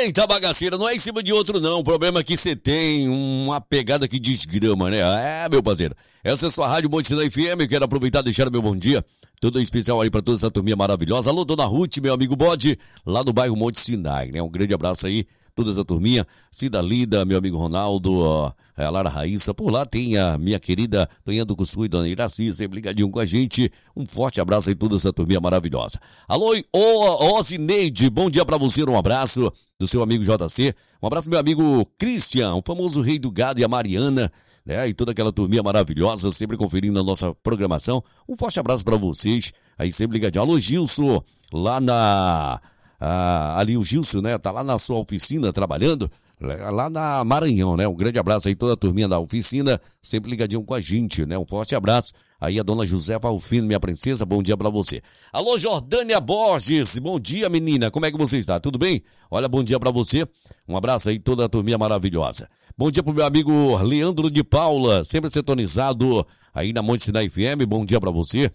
Eita, bagaceira, não é em cima de outro não, o problema é que você tem uma pegada que desgrama, né? É, meu parceiro, essa é a sua Rádio Monte Sinai FM, quero aproveitar e deixar o meu bom dia, todo especial aí pra toda essa turminha maravilhosa. Alô, Dona Ruth, meu amigo Bode, lá no bairro Monte Sinai, né? Um grande abraço aí, toda essa turminha, Cida Lida, meu amigo Ronaldo, a Lara Raíssa, por lá tem a minha querida Tonha do Cussu e Dona Iraci, sempre ligadinho com a gente, um forte abraço aí, toda essa turminha maravilhosa. Alô, Osineide, bom dia pra você, um abraço do seu amigo JC, um abraço do meu amigo Christian, o famoso rei do gado, e a Mariana, né, e toda aquela turminha maravilhosa, sempre conferindo a nossa programação, um forte abraço pra vocês, aí sempre ligadinho. Alô, Gilson, lá ali o Gilson, né, tá lá na sua oficina trabalhando, lá na Maranhão, né? Um grande abraço aí, toda a turminha da oficina, sempre ligadinho com a gente, né? Um forte abraço. Aí a dona Josefa Alfino, minha princesa, bom dia pra você. Alô, Jordânia Borges, bom dia, menina, como é que você está? Tudo bem? Olha, bom dia pra você, um abraço aí, toda a turminha maravilhosa. Bom dia pro meu amigo Leandro de Paula, sempre sintonizado aí na Monte Sinai FM, bom dia pra você.